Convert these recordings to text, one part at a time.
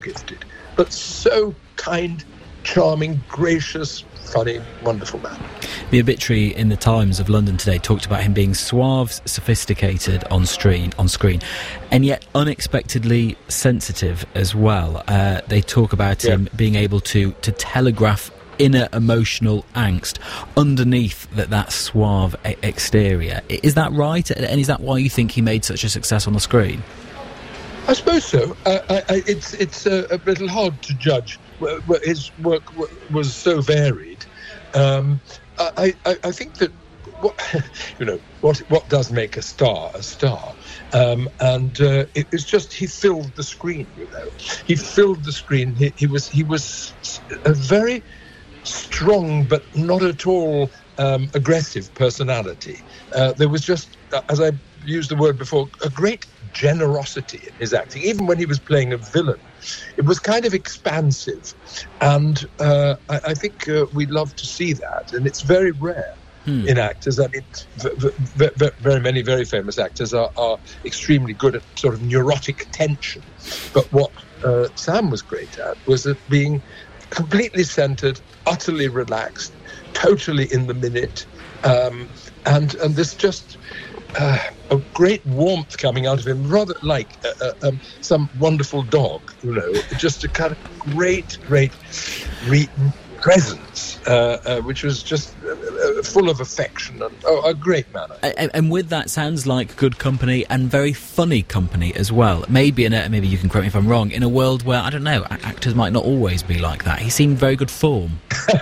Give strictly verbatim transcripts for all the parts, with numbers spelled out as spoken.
gifted, but so kind, charming, gracious, funny, wonderful man. The obituary in the Times of London today talked about him being suave, sophisticated on screen, on screen, and yet unexpectedly sensitive as well. Uh, they talk about yeah. him being able to to telegraph inner emotional angst underneath that, that suave e- exterior. Is that right? And is that why you think he made such a success on the screen? I suppose so. Uh, I, I, it's it's uh, a little hard to judge. His work was so varied. Um, I, I, I think that what, you know what what does make a star a star, um, and uh, it was just he filled the screen. You know, he filled the screen. He, he was he was a very strong but not at all um, aggressive personality. Uh, there was just, as I used the word before, a great generosity in his acting. Even when he was playing a villain, it was kind of expansive, and uh, I, I think uh, we love to see that, and it's very rare hmm. in actors. I mean, v- v- v- very many very famous actors are, are extremely good at sort of neurotic tension, but what uh, Sam was great at was at being completely centered, utterly relaxed, totally in the minute, um, and and this just uh, a great warmth coming out of him, rather like uh, uh, um, some wonderful dog, you know, just a kind of great, great re- presence, uh, uh, which was just uh, uh, full of affection and oh, a great man. And, and with that, sounds like good company and very funny company as well. Maybe in a, maybe you can correct me if I'm wrong. In a world where I don't know, actors might not always be like that. He seemed very good form.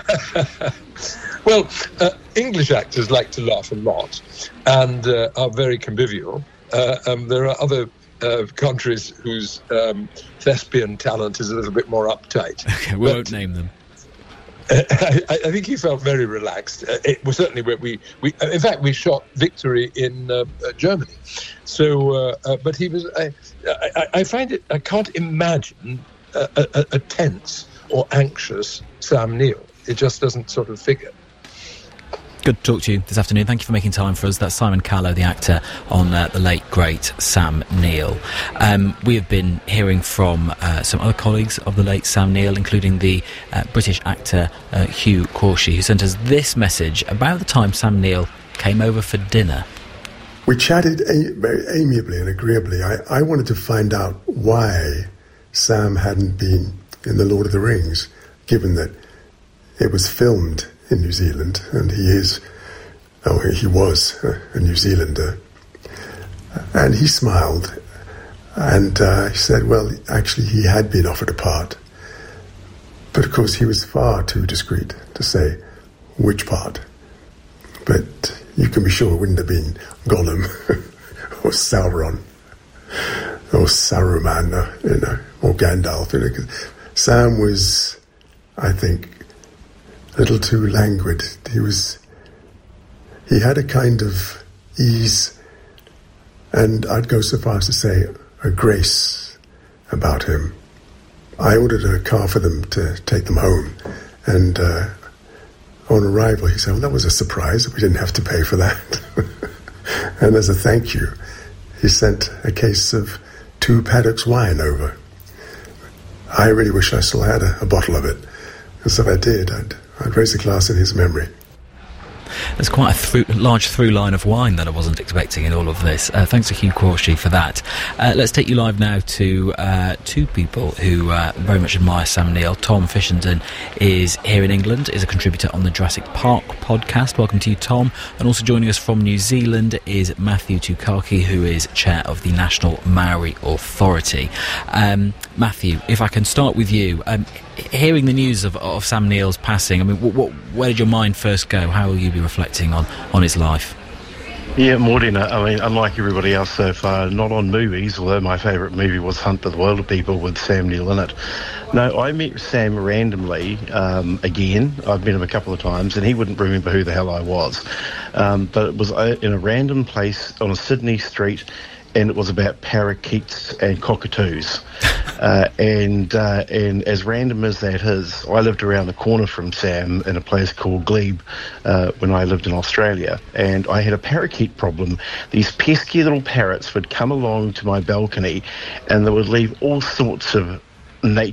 Well, uh, English actors like to laugh a lot and uh, are very convivial. Uh, um, there are other uh, countries whose um, thespian talent is a little bit more uptight. Okay, we but, won't name them. Uh, I, I think he felt very relaxed. Uh, it was certainly where we, we uh, in fact, we shot Victory in uh, uh, Germany. So, uh, uh, but he was, I, I, I find it, I can't imagine a, a, a tense or anxious Sam Neill. It just doesn't sort of figure. Good to talk to you this afternoon. Thank you for making time for us. That's Simon Callow, the actor, on uh, the late, great Sam Neill. Um, we have been hearing from uh, some other colleagues of the late Sam Neill, including the uh, British actor uh, Hugh Corshey, who sent us this message about the time Sam Neill came over for dinner. We chatted a- very amiably and agreeably. I-, I wanted to find out why Sam hadn't been in The Lord of the Rings, given that it was filmed in New Zealand, and he is, oh, he was a New Zealander. And he smiled, and uh, he said, well, actually, he had been offered a part. But, of course, he was far too discreet to say which part. But you can be sure it wouldn't have been Gollum or Sauron or Saruman, or, you know, or Gandalf. You know, 'cause Sam was, I think, a little too languid. He was, he had a kind of ease, and I'd go so far as to say a grace about him. I ordered a car for them to take them home, and uh, on arrival he said, well, that was a surprise, we didn't have to pay for that. And as a thank you, he sent a case of two Paddock's wine over. I really wish I still had a, a bottle of it, because if I did, I'd I'd raise a glass in his memory. There's quite a through, large through line of wine that I wasn't expecting in all of this. Uh, thanks to Hugh Corshey for that. Uh, let's take you live now to uh, two people who uh, very much admire Sam Neill. Tom Fishington is here in England, is a contributor on the Jurassic Park podcast. Welcome to you, Tom. And also joining us from New Zealand is Matthew Tukaki, who is chair of the National Maori Authority. Um, Matthew, if I can start with you. Um, hearing the news of, of Sam Neill's passing, I mean, what, what, where did your mind first go? How will you be reflecting on, on his life? Yeah, Mordina, I mean, unlike everybody else so far, not on movies, although my favourite movie was Hunt for the Wilderpeople with Sam Neill in it. No, I met Sam randomly um, again. I've met him a couple of times, and he wouldn't remember who the hell I was. Um, but it was in a random place on a Sydney street, and it was about parakeets and cockatoos. Uh, and uh, and as random as that is, I lived around the corner from Sam in a place called Glebe uh, when I lived in Australia, and I had a parakeet problem. These pesky little parrots would come along to my balcony, and they would leave all sorts of nature